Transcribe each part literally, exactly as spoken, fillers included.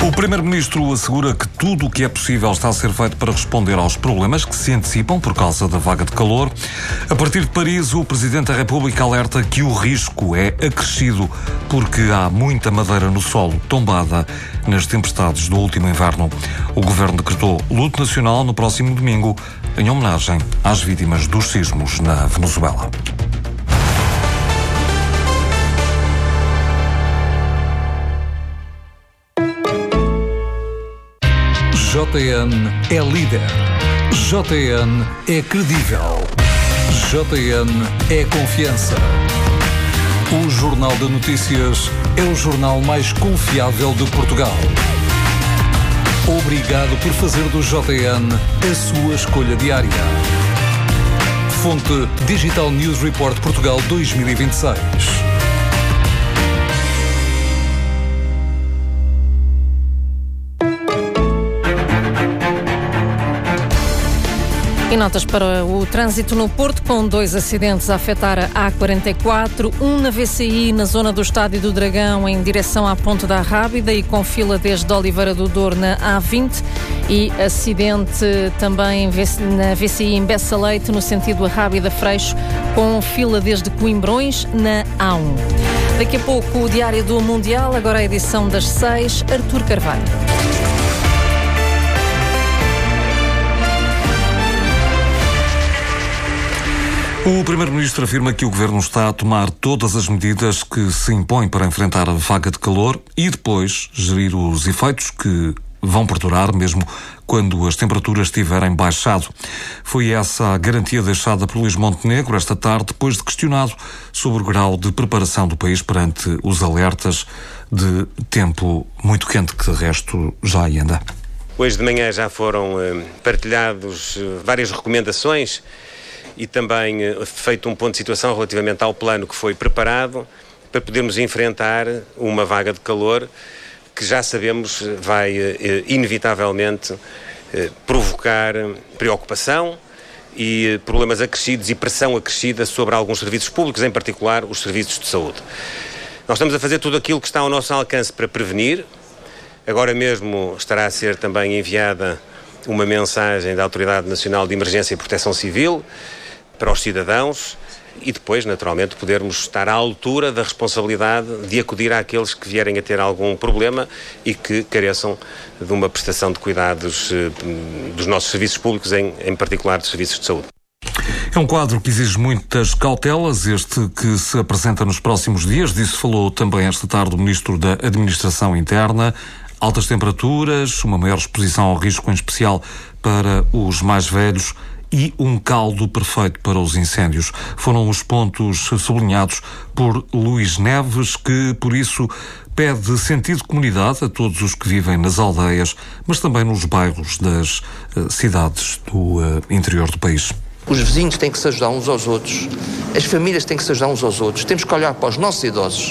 O Primeiro-Ministro assegura que tudo o que é possível está a ser feito para responder aos problemas que se antecipam por causa da vaga de calor. A partir de Paris, o Presidente da República alerta que o risco é acrescido porque há muita madeira no solo tombada nas tempestades do último inverno. O Governo decretou luto nacional no próximo domingo em homenagem às vítimas dos sismos na Venezuela. J N é líder. J N é credível. J N é confiança. O Jornal de Notícias é o jornal mais confiável de Portugal. Obrigado por fazer do J N a sua escolha diária. Fonte Digital News Report Portugal dois mil e vinte e seis. E notas para o trânsito no Porto, com dois acidentes a afetar a A quarenta e quatro, um na V C I, na zona do Estádio do Dragão, em direção à Ponte da Rábida, e com fila desde Oliveira do Douro na A vinte, e acidente também na V C I em Bessa Leite, no sentido Rábida-Freixo, com fila desde Coimbrões na A um. Daqui a pouco o Diário do Mundial, agora a edição das seis, Artur Carvalho. O Primeiro-Ministro afirma que o Governo está a tomar todas as medidas que se impõem para enfrentar a vaga de calor e depois gerir os efeitos que vão perdurar mesmo quando as temperaturas tiverem baixado. Foi essa a garantia deixada por Luís Montenegro esta tarde, depois de questionado sobre o grau de preparação do país perante os alertas de tempo muito quente, que de resto já aí anda. Hoje de manhã já foram eh, partilhados eh, várias recomendações e também feito um ponto de situação relativamente ao plano que foi preparado para podermos enfrentar uma vaga de calor que já sabemos vai inevitavelmente provocar preocupação e problemas acrescidos e pressão acrescida sobre alguns serviços públicos, em particular os serviços de saúde. Nós estamos a fazer tudo aquilo que está ao nosso alcance para prevenir. Agora mesmo estará a ser também enviada uma mensagem da Autoridade Nacional de Emergência e Proteção Civil para os cidadãos e depois, naturalmente, podermos estar à altura da responsabilidade de acudir àqueles que vierem a ter algum problema e que careçam de uma prestação de cuidados eh, dos nossos serviços públicos, em, em particular dos serviços de saúde. É um quadro que exige muitas cautelas, este que se apresenta nos próximos dias. Disso falou também esta tarde o Ministro da Administração Interna. Altas temperaturas, uma maior exposição ao risco, em especial para os mais velhos, e um caldo perfeito para os incêndios. Foram os pontos sublinhados por Luís Neves, que, por isso, pede sentido de comunidade a todos os que vivem nas aldeias, mas também nos bairros das uh, cidades do uh, interior do país. Os vizinhos têm que se ajudar uns aos outros, as famílias têm que se ajudar uns aos outros, temos que olhar para os nossos idosos.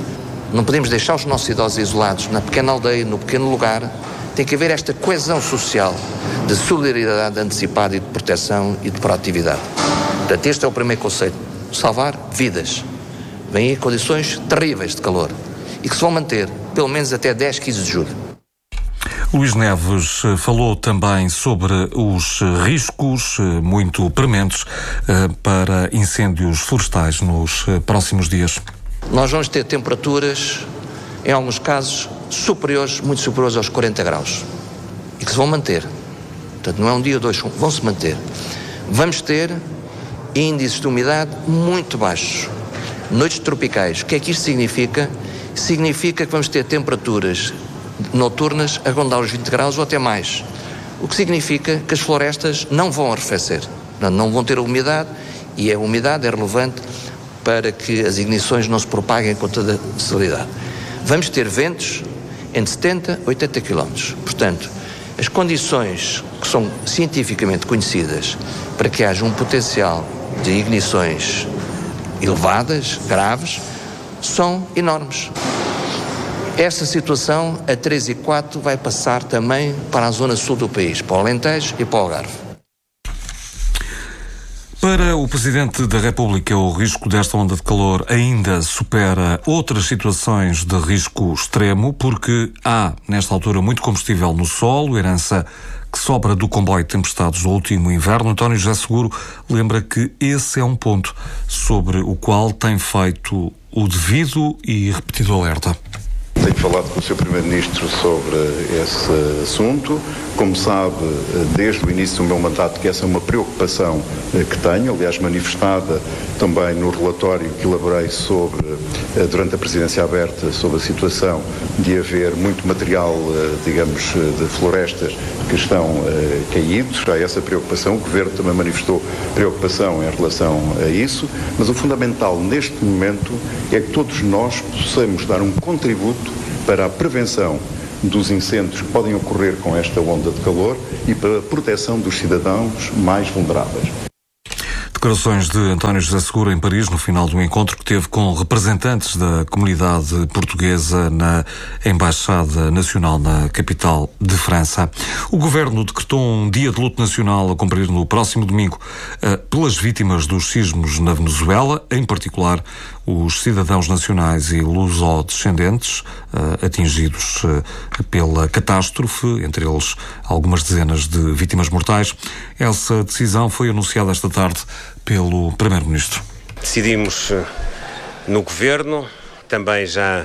Não podemos deixar os nossos idosos isolados na pequena aldeia, no pequeno lugar. Tem que haver esta coesão social de solidariedade antecipada e de proteção e de proatividade. Portanto, este é o primeiro conceito. Salvar vidas. Vêm aí condições terríveis de calor e que se vão manter pelo menos até dez, quinze de julho. Luís Neves falou também sobre os riscos muito prementes para incêndios florestais nos próximos dias. Nós vamos ter temperaturas, em alguns casos, superiores, muito superiores aos quarenta graus. E que se vão manter. Portanto, não é um dia ou dois, vão-se manter. Vamos ter índices de umidade muito baixos. Noites tropicais. O que é que isto significa? Significa que vamos ter temperaturas noturnas a rondar os vinte graus ou até mais. O que significa que as florestas não vão arrefecer. Não vão ter umidade, e a umidade é relevante para que as ignições não se propaguem com toda facilidade. Vamos ter ventos entre setenta e oitenta quilómetros. Portanto, as condições que são cientificamente conhecidas para que haja um potencial de ignições elevadas, graves, são enormes. Esta situação, a três e quatro, vai passar também para a zona sul do país, para o Alentejo e para o Algarve. Para o Presidente da República, o risco desta onda de calor ainda supera outras situações de risco extremo, porque há, nesta altura, muito combustível no solo, herança que sobra do comboio de tempestades do último inverno. António José Seguro lembra que esse é um ponto sobre o qual tem feito o devido e repetido alerta. Tenho falado com o senhor Primeiro-Ministro sobre esse assunto. Como sabe, desde o início do meu mandato, que essa é uma preocupação que tenho, aliás, manifestada também no relatório que elaborei sobre, durante a presidência aberta, sobre a situação de haver muito material, digamos, de florestas que estão caídos. Há essa preocupação. O Governo também manifestou preocupação em relação a isso. Mas o fundamental neste momento é que todos nós possamos dar um contributo para a prevenção dos incêndios que podem ocorrer com esta onda de calor e para a proteção dos cidadãos mais vulneráveis. Declarações de António José Seguro em Paris, no final do encontro que teve com representantes da comunidade portuguesa na Embaixada Nacional na capital de França. O Governo decretou um dia de luto nacional a cumprir no próximo domingo uh, pelas vítimas dos sismos na Venezuela, em particular os cidadãos nacionais e luso-descendentes uh, atingidos uh, pela catástrofe, entre eles algumas dezenas de vítimas mortais. Essa decisão foi anunciada esta tarde pelo Primeiro-Ministro. Decidimos no Governo, também já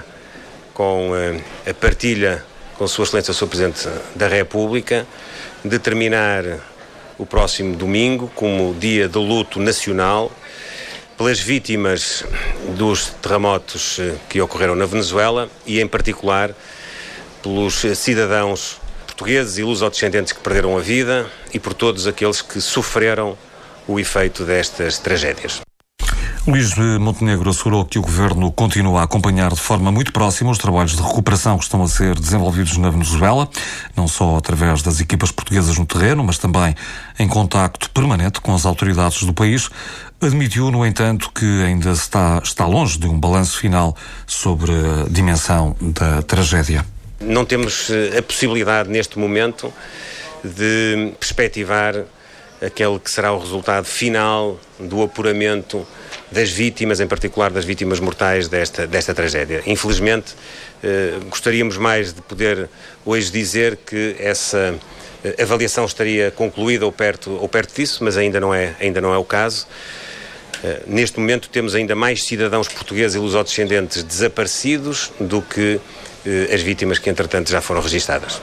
com a partilha com Sua Excelência o senhor Presidente da República, determinar o próximo domingo como dia de luto nacional pelas vítimas dos terremotos que ocorreram na Venezuela e, em particular, pelos cidadãos portugueses e luso-descendentes que perderam a vida e por todos aqueles que sofreram o efeito destas tragédias. Luís Montenegro assegurou que o Governo continua a acompanhar de forma muito próxima os trabalhos de recuperação que estão a ser desenvolvidos na Venezuela, não só através das equipas portuguesas no terreno, mas também em contacto permanente com as autoridades do país. Admitiu, no entanto, que ainda está, está longe de um balanço final sobre a dimensão da tragédia. Não temos a possibilidade, neste momento, de perspectivar aquele que será o resultado final do apuramento das vítimas, em particular das vítimas mortais desta, desta tragédia. Infelizmente, eh, gostaríamos mais de poder hoje dizer que essa eh, avaliação estaria concluída ou perto, ou perto disso, mas ainda não é, ainda não é o caso. Uh, neste momento temos ainda mais cidadãos portugueses e luso-descendentes desaparecidos do que uh, as vítimas que entretanto já foram registadas.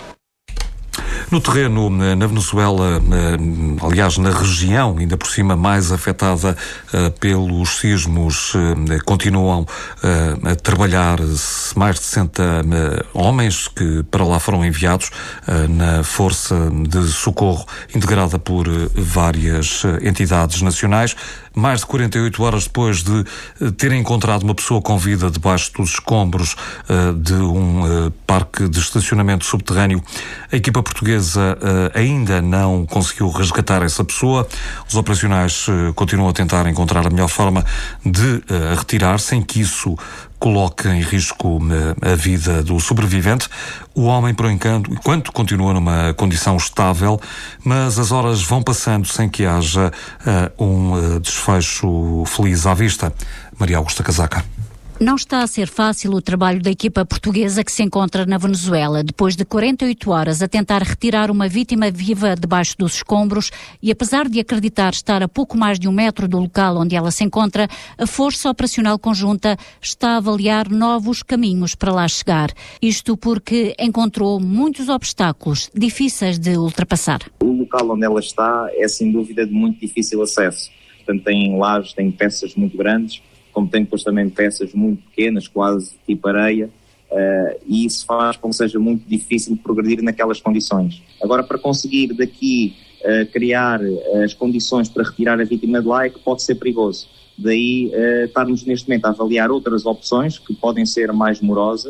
No terreno, na Venezuela, aliás, na região, ainda por cima mais afetada uh, pelos sismos, uh, continuam uh, a trabalhar mais de sessenta uh, homens que para lá foram enviados uh, na Força de Socorro, integrada por uh, várias uh, entidades nacionais. Mais de quarenta e oito horas depois de uh, terem encontrado uma pessoa com vida debaixo dos escombros uh, de um uh, parque de estacionamento subterrâneo, a equipa portuguesa uh, ainda não conseguiu resgatar essa pessoa. Os operacionais uh, continuam a tentar encontrar a melhor forma de uh, retirar, sem que isso coloque em risco uh, a vida do sobrevivente. O homem, por enquanto, enquanto continua numa condição estável, mas as horas vão passando sem que haja uh, um uh, desfecho feliz à vista. Maria Augusta Casaca. Não está a ser fácil o trabalho da equipa portuguesa que se encontra na Venezuela, depois de quarenta e oito horas a tentar retirar uma vítima viva debaixo dos escombros e, apesar de acreditar estar a pouco mais de um metro do local onde ela se encontra, a Força Operacional Conjunta está a avaliar novos caminhos para lá chegar. Isto porque encontrou muitos obstáculos difíceis de ultrapassar. O local onde ela está é, sem dúvida, de muito difícil acesso. Portanto, tem lajes, tem peças muito grandes, como tem depois também peças muito pequenas, quase tipo areia, uh, e isso faz com que seja muito difícil progredir naquelas condições. Agora, para conseguir daqui uh, criar uh, as condições para retirar a vítima de lá é que pode ser perigoso. Daí uh, estarmos neste momento a avaliar outras opções que podem ser mais morosas,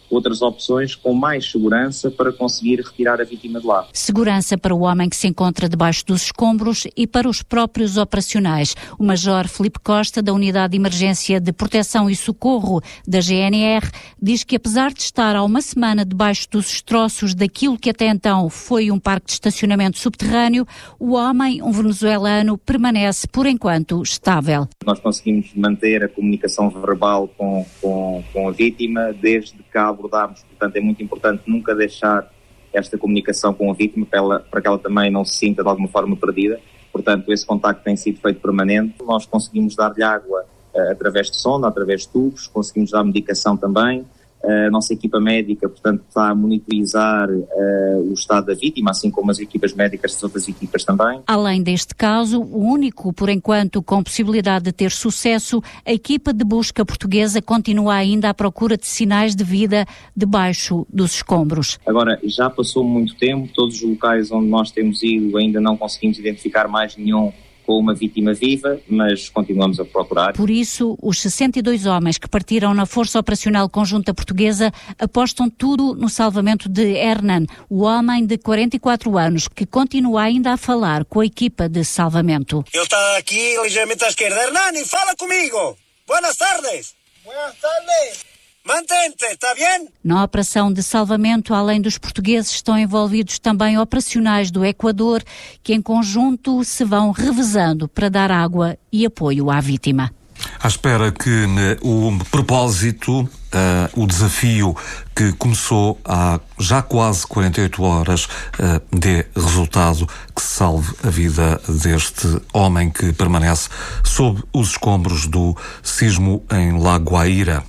outras opções com mais segurança para conseguir retirar a vítima de lá. Segurança para o homem que se encontra debaixo dos escombros e para os próprios operacionais. O Major Filipe Costa, da Unidade de Emergência de Proteção e Socorro da G N R, diz que apesar de estar há uma semana debaixo dos destroços daquilo que até então foi um parque de estacionamento subterrâneo, o homem, um venezuelano, permanece por enquanto estável. Nós conseguimos manter a comunicação verbal com, com, com a vítima desde que a abordámos, portanto é muito importante nunca deixar esta comunicação com a vítima para, ela, para que ela também não se sinta de alguma forma perdida. Portanto, esse contacto tem sido feito permanente. Nós conseguimos dar-lhe água uh, através de sonda, através de tubos, conseguimos dar medicação também. Uh, a nossa equipa médica, portanto, está a monitorizar uh, o estado da vítima, assim como as equipas médicas das outras equipas também. Além deste caso, o único, por enquanto, com possibilidade de ter sucesso, a equipa de busca portuguesa continua ainda à procura de sinais de vida debaixo dos escombros. Agora, já passou muito tempo, todos os locais onde nós temos ido ainda não conseguimos identificar mais nenhum com uma vítima viva, mas continuamos a procurar. Por isso, os sessenta e dois homens que partiram na Força Operacional Conjunta Portuguesa apostam tudo no salvamento de Hernan, o homem de quarenta e quatro anos, que continua ainda a falar com a equipa de salvamento. Eu estou aqui ligeiramente à esquerda. Hernani, fala comigo. Buenas tardes. Buenas tardes. Mantente, está bem? Na operação de salvamento, além dos portugueses, estão envolvidos também operacionais do Equador, que em conjunto se vão revezando para dar água e apoio à vítima. À espera que né, o propósito, uh, o desafio que começou há já quase quarenta e oito horas, uh, dê resultado, que salve a vida deste homem que permanece sob os escombros do sismo em La Guaira.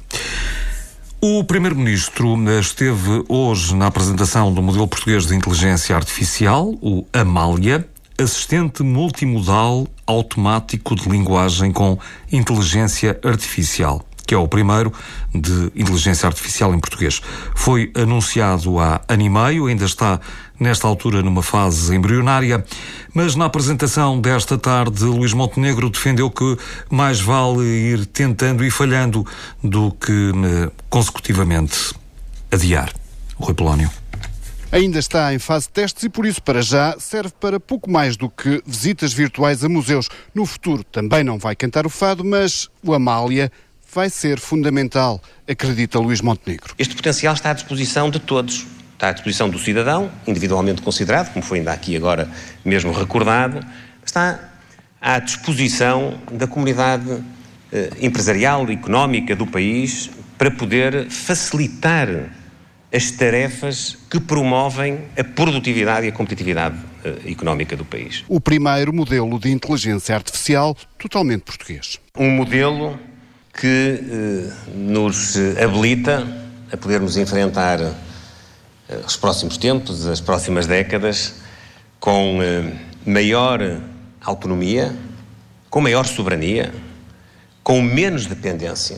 O Primeiro-Ministro esteve hoje na apresentação do modelo português de inteligência artificial, o Amália, assistente multimodal automático de linguagem com inteligência artificial, que é o primeiro de inteligência artificial em português. Foi anunciado há ano e meio, ainda está nesta altura numa fase embrionária, mas na apresentação desta tarde, Luís Montenegro defendeu que mais vale ir tentando e falhando do que consecutivamente adiar. Rui Polónio. Ainda está em fase de testes e, por isso, para já, serve para pouco mais do que visitas virtuais a museus. No futuro também não vai cantar o fado, mas o Amália vai ser fundamental, acredita Luís Montenegro. Este potencial está à disposição de todos. Está à disposição do cidadão, individualmente considerado, como foi ainda aqui agora mesmo recordado, está à disposição da comunidade eh, empresarial e económica do país para poder facilitar as tarefas que promovem a produtividade e a competitividade eh, económica do país. O primeiro modelo de inteligência artificial totalmente português. Um modelo que eh, nos habilita a podermos enfrentar eh, os próximos tempos, as próximas décadas, com eh, maior autonomia, com maior soberania, com menos dependência.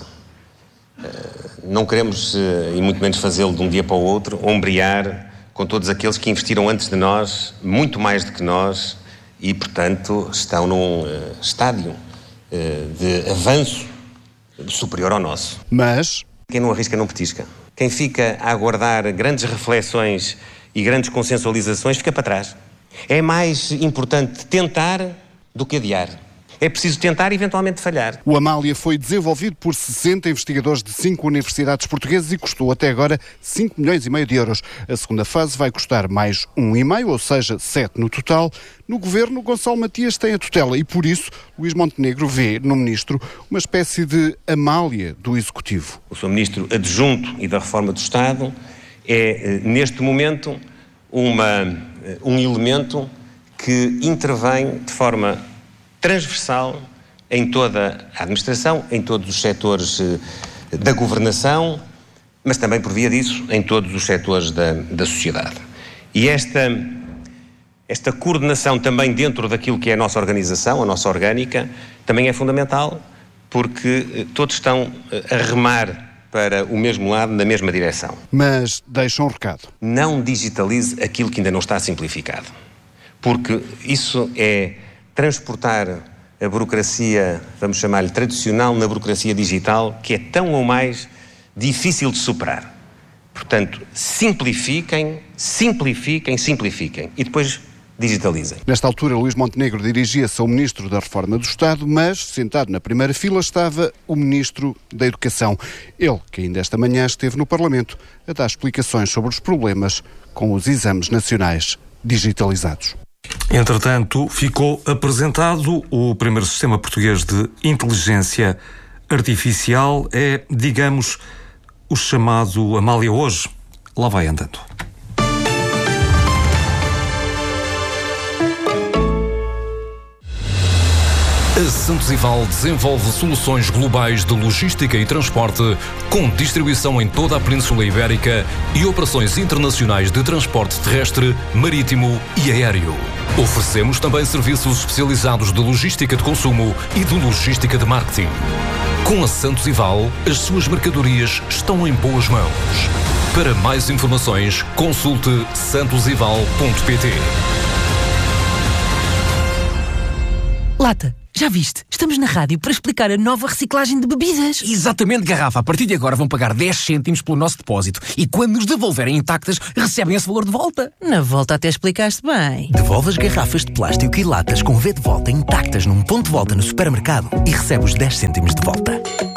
Uh, não queremos, uh, e muito menos fazê-lo de um dia para o outro, ombrear com todos aqueles que investiram antes de nós, muito mais do que nós, e, portanto, estão num uh, estádio uh, de avanço superior ao nosso. Mas quem não arrisca não petisca. Quem fica a aguardar grandes reflexões e grandes consensualizações fica para trás. É mais importante tentar do que adiar. É preciso tentar e eventualmente falhar. O Amália foi desenvolvido por sessenta investigadores de cinco universidades portuguesas e custou até agora cinco milhões e meio de euros. A segunda fase vai custar mais um e meio, ou seja, sete no total. No governo, Gonçalo Matias tem a tutela e, por isso, Luís Montenegro vê no ministro uma espécie de Amália do Executivo. O senhor Ministro Adjunto e da Reforma do Estado é, neste momento, uma, um elemento que intervém de forma transversal em toda a administração, em todos os setores eh, da governação, mas também, por via disso, em todos os setores da, da sociedade. E esta, esta coordenação também dentro daquilo que é a nossa organização, a nossa orgânica, também é fundamental, porque eh, todos estão eh, a remar para o mesmo lado, na mesma direção. Mas deixa um recado. Não digitalize aquilo que ainda não está simplificado, porque isso é transportar a burocracia, vamos chamar-lhe tradicional, na burocracia digital, que é tão ou mais difícil de superar. Portanto, simplifiquem, simplifiquem, simplifiquem e depois digitalizem. Nesta altura, Luís Montenegro dirigia-se ao Ministro da Reforma do Estado, mas, sentado na primeira fila, estava o Ministro da Educação. Ele, que ainda esta manhã esteve no Parlamento a dar explicações sobre os problemas com os exames nacionais digitalizados. Entretanto, ficou apresentado o primeiro sistema português de inteligência artificial. É, digamos, o chamado Amália Hoje. Lá vai andando. A Santos Ival desenvolve soluções globais de logística e transporte com distribuição em toda a Península Ibérica e operações internacionais de transporte terrestre, marítimo e aéreo. Oferecemos também serviços especializados de logística de consumo e de logística de marketing. Com a Santos Ival, as suas mercadorias estão em boas mãos. Para mais informações, consulte santos ival ponto pt. Lata, já viste? Estamos na rádio para explicar a nova reciclagem de bebidas. Exatamente, Garrafa. A partir de agora vão pagar dez cêntimos pelo nosso depósito e quando nos devolverem intactas, recebem esse valor de volta. Na volta até explicaste bem. Devolve as garrafas de plástico e latas com V de volta intactas num ponto de volta no supermercado e recebe os dez cêntimos de volta.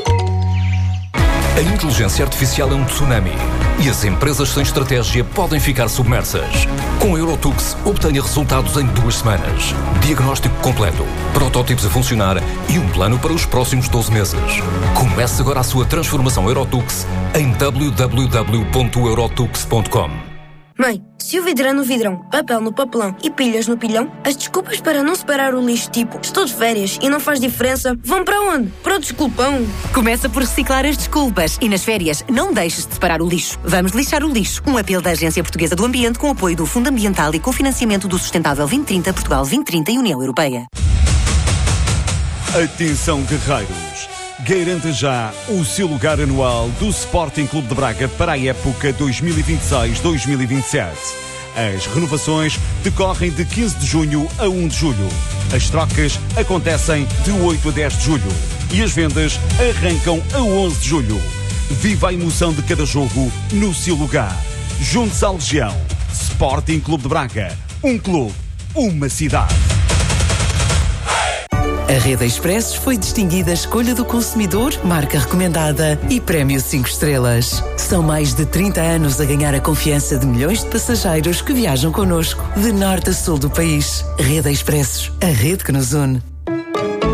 A inteligência artificial é um tsunami e as empresas sem estratégia podem ficar submersas. Com a Eurotux, obtenha resultados em duas semanas. Diagnóstico completo, protótipos a funcionar e um plano para os próximos doze meses. Comece agora a sua transformação Eurotux em w w w ponto eurotux ponto com. Mãe, se o vidro é no vidrão, papel no papelão e pilhas no pilhão, as desculpas para não separar o lixo, tipo estou de férias e não faz diferença, vão para onde? Para o desculpão. Começa por reciclar as desculpas e nas férias não deixes de separar o lixo. Vamos lixar o lixo. Um apelo da Agência Portuguesa do Ambiente com apoio do Fundo Ambiental e cofinanciamento do Sustentável vinte trinta, Portugal vinte trinta e União Europeia. Atenção, guerreiros! Garanta já o seu lugar anual do Sporting Clube de Braga para a época dois mil e vinte e seis dois mil e vinte e sete. As renovações decorrem de quinze de junho a um de julho. As trocas acontecem de oito a dez de julho. E as vendas arrancam a onze de julho. Viva a emoção de cada jogo no seu lugar. Junte-se à Legião. Sporting Clube de Braga. Um clube, uma cidade. A Rede Expressos foi distinguida Escolha do Consumidor, marca recomendada e prémio cinco estrelas. São mais de trinta anos a ganhar a confiança de milhões de passageiros que viajam connosco, de norte a sul do país. Rede Expressos, a rede que nos une.